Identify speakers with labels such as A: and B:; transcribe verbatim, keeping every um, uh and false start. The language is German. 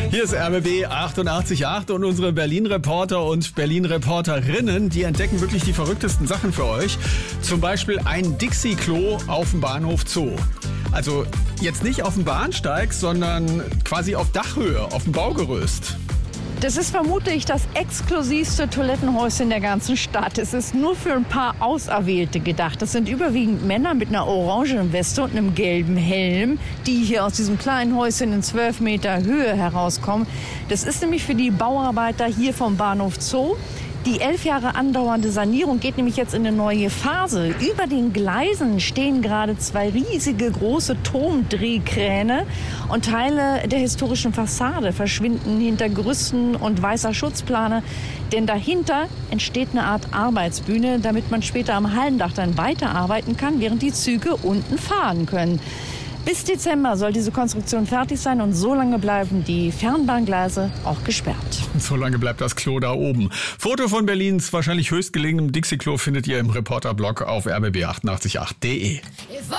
A: Hier ist R B B achtundachtzig Komma acht und unsere Berlin-Reporter und Berlin-Reporterinnen, die entdecken wirklich die verrücktesten Sachen für euch. Zum Beispiel ein Dixie-Klo auf dem Bahnhof Zoo. Also jetzt nicht auf dem Bahnsteig, sondern quasi auf Dachhöhe, auf dem Baugerüst.
B: Das ist vermutlich das exklusivste Toilettenhäuschen der ganzen Stadt. Es ist nur für ein paar Auserwählte gedacht. Das sind überwiegend Männer mit einer orangenen Weste und einem gelben Helm, die hier aus diesem kleinen Häuschen in zwölf Meter Höhe herauskommen. Das ist nämlich für die Bauarbeiter hier vom Bahnhof Zoo. Die elf Jahre andauernde Sanierung geht nämlich jetzt in eine neue Phase. Über den Gleisen stehen gerade zwei riesige große Turmdrehkräne und Teile der historischen Fassade verschwinden hinter Gerüsten und weißer Schutzplane. Denn dahinter entsteht eine Art Arbeitsbühne, damit man später am Hallendach dann weiterarbeiten kann, während die Züge unten fahren können. Bis Dezember soll diese Konstruktion fertig sein und so lange bleiben die Fernbahngleise auch gesperrt.
A: So lange bleibt das Klo da oben. Foto von Berlins wahrscheinlich höchstgelegenem Dixie-Klo findet ihr im Reporterblog auf r b b achtundachtzig Komma acht punkt de.